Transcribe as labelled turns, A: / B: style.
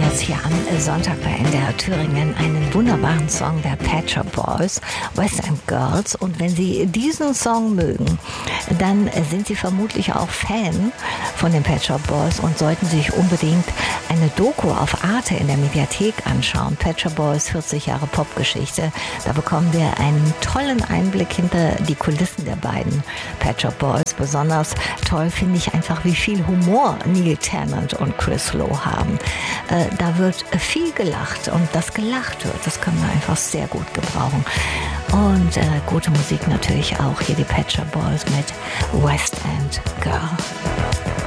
A: jetzt hier am Sonntag bei NDR Thüringen einen wunderbaren Song der Pet Shop Boys, West End Girls. Und wenn Sie diesen Song mögen, dann sind Sie vermutlich auch Fan von den Pet Shop Boys und sollten sich unbedingt eine Doku auf Arte in der Mediathek anschauen. Pet Shop Boys, 40 Jahre Popgeschichte. Da bekommen wir einen tollen Einblick hinter die Kulissen der beiden Pet Shop Boys. Besonders toll finde ich einfach, wie viel Humor Neil Tennant und Chris Lowe haben. Da wird viel gelacht und das gelacht wird, das können wir einfach sehr gut gebrauchen. Und gute Musik natürlich auch. Hier die Pet Shop Boys mit West End Girl.